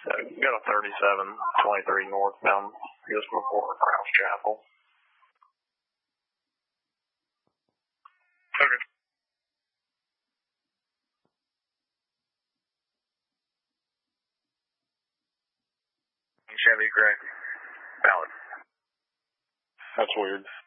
Got a 3723 northbound just before Crouse Chapel. Okay. Chevy gray. Valid. That's weird.